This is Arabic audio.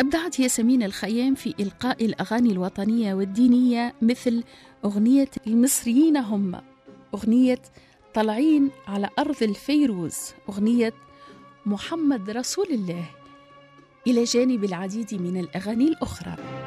أبدعت ياسمين الخيام في إلقاء الأغاني الوطنية والدينية، مثل أغنية المصريين هم، أغنية طالعين على أرض الفيروز، أغنية محمد رسول الله، إلى جانب العديد من الأغاني الأخرى.